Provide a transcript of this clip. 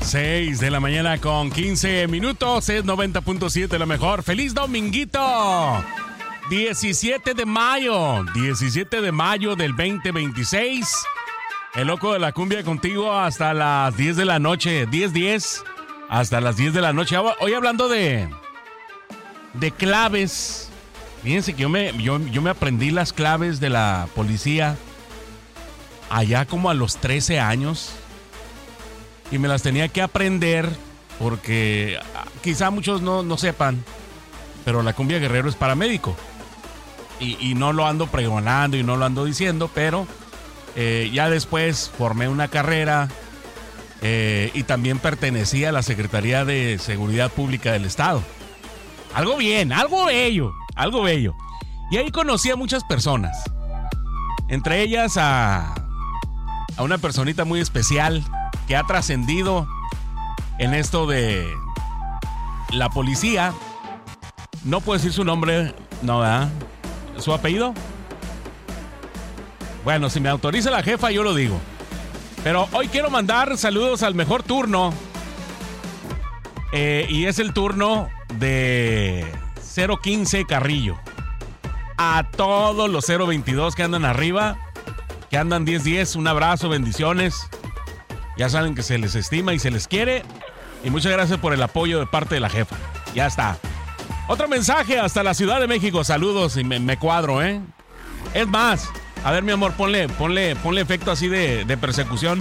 6 de la mañana con 15 minutos. Es 90.7 la mejor. ¡Feliz dominguito! 17 de mayo. 17 de mayo del 2026. El loco de la cumbia contigo hasta las 10 de la noche. 10 hasta las 10 de la noche. Hoy hablando de claves. Fíjense que yo me aprendí las claves de la policía allá como a los 13 años. Y me las tenía que aprender porque quizá muchos no sepan, pero la cumbia Guerrero es paramédico. Y no lo ando pregonando y no lo ando diciendo, pero ya después formé una carrera y también pertenecía a la Secretaría de Seguridad Pública del Estado. Algo bien, algo bello. Y ahí conocí a muchas personas. Entre ellas a una personita muy especial que ha trascendido en esto de la policía. No puedo decir su nombre, no, ¿verdad? ¿Su apellido? Bueno, si me autoriza la jefa, yo lo digo. Pero hoy quiero mandar saludos al mejor turno. Y es el turno de 015 Carrillo. A todos los 022 que andan arriba, que andan 10-10, un abrazo, bendiciones. Ya saben que se les estima y se les quiere. Y muchas gracias por el apoyo de parte de la jefa. Ya está. Otro mensaje hasta la Ciudad de México. Saludos y me cuadro, ¿eh? Es más, a ver, mi amor, ponle efecto así de persecución.